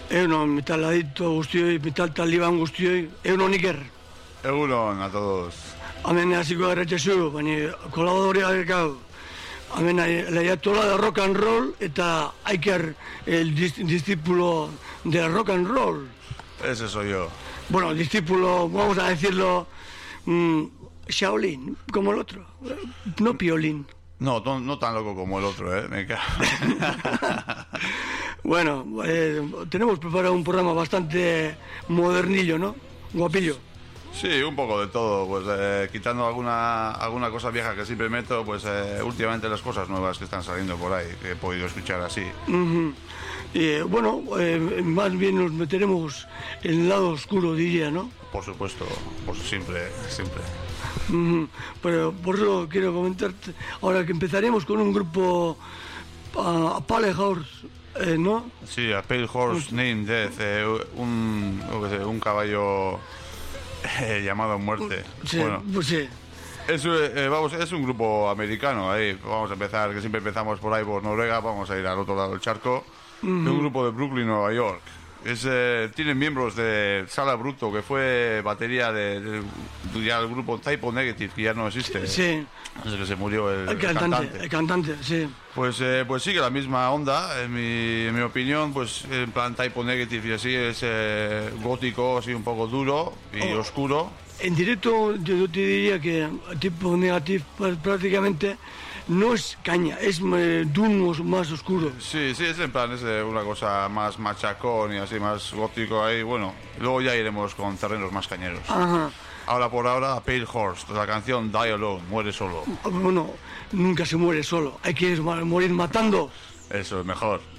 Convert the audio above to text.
metal adicto guztioi, metal taliban guztioi, Iker. Egunon a todos. Hemen hasiko gara txasu, baina kolaboradoreak gau. Hemen lehiatola de rock and roll eta Iker, el discípulo de rock and roll. Ese soy yo. Bueno, discípulo, vamos a decirlo, Shaolin, como el otro, no Piolín. No tan loco como el otro, me cago. Bueno, tenemos preparado un programa bastante modernillo, ¿no? Guapillo. Sí, un poco de todo, pues quitando alguna cosa vieja que siempre meto, pues últimamente las cosas nuevas que están saliendo por ahí, que he podido escuchar así. Bueno, más bien nos meteremos en el lado oscuro, diría, ¿no? Por supuesto, siempre. Pero por eso quiero comentarte, ahora que empezaremos con un grupo Pale Horse, ¿no? Sí, a Pale Horse Named Death, un caballo llamado Muerte. Sí, bueno, pues sí. Es un grupo americano, ahí vamos a empezar, que siempre empezamos por ahí, por Noruega, vamos a ir al otro lado del charco. Un grupo de Brooklyn, Nueva York. Tienen miembros de Sala Bruto, que fue batería del grupo Type O Negative, que ya no existe. Sí. Desde que se murió el cantante. El cantante, sí. Pues sigue la misma onda, en mi opinión, pues en plan Type O Negative y así, es gótico, así un poco duro y oscuro. En directo yo te diría que Type O Negative prácticamente no es caña, es doom más oscuro. Sí, es en plan, es una cosa más machacón y así, más gótico ahí, bueno. Luego ya iremos con terrenos más cañeros. Ajá. Ahora por ahora, Pale Horse, la canción Die Alone, muere solo. Bueno, nunca se muere solo, hay que morir matando. Eso es mejor.